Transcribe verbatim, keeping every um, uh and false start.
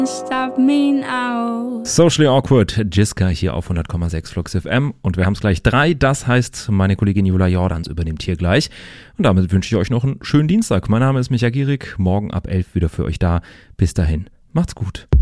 Stop me now. Socially Awkward, Jiska hier auf hundert Komma sechs Flux F M und wir haben es gleich drei, das heißt, meine Kollegin Julia Jordans übernimmt hier gleich und damit wünsche ich euch noch einen schönen Dienstag. Mein Name ist Micha Gierig, morgen ab elf wieder für euch da. Bis dahin, macht's gut.